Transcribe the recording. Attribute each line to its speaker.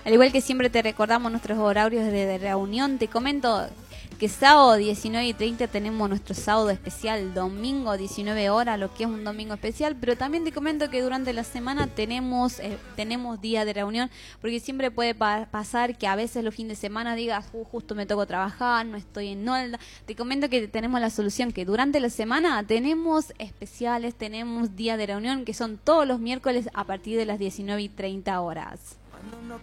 Speaker 1: Al igual que siempre te recordamos nuestros horarios de reunión, te comento que sábado 19:30 tenemos nuestro sábado especial, domingo 19 horas, lo que es un domingo especial, pero también te comento que durante la semana tenemos día de reunión, porque siempre puede pasar que a veces los fines de semana digas, justo me tocó trabajar, no estoy en Nolda. Te comento que tenemos la solución, que durante la semana tenemos especiales, tenemos día de reunión, que son todos los miércoles a partir de las 19:30 horas.